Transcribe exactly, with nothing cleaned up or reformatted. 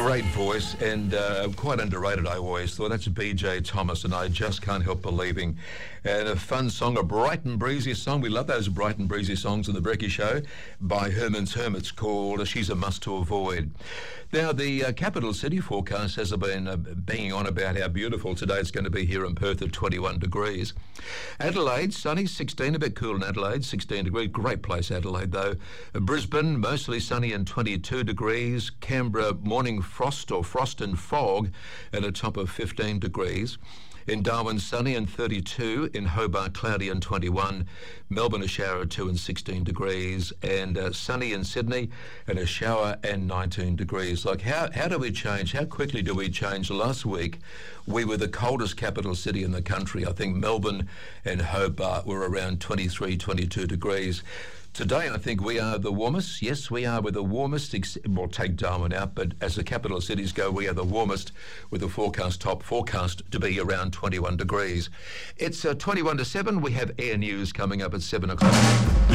Great voice and uh, quite underrated, I always thought. That's B J Thomas, and I Just Can't Help Believing. And a fun song, a bright and breezy song. We love those bright and breezy songs on The Brekkie Show by Herman's Hermits, called She's a Must to Avoid. Now, the uh, capital city forecast has been uh, banging on about how beautiful today it's going to be here in Perth at twenty-one degrees. Adelaide, sunny, sixteen, a bit cool in Adelaide, sixteen degrees. Great place, Adelaide, though. Uh, Brisbane, mostly sunny and twenty-two degrees. Canberra, morning frost or frost and fog at a top of fifteen degrees. In Darwin, sunny and thirty-two. In Hobart, cloudy and twenty-one. Melbourne, a shower at two and sixteen degrees. And uh, sunny in Sydney and a shower and nineteen degrees. Like, how, how do we change? How quickly do we change? Last week, we were the coldest capital city in the country. I think Melbourne and Hobart were around twenty-three, twenty-two degrees. Today, I think we are the warmest. Yes, we are with the warmest. Ex- we'll take Darwin out, but as the capital cities go, we are the warmest, with the forecast top forecast to be around twenty-one degrees. It's uh, twenty-one to seven. We have Air News coming up at seven o'clock.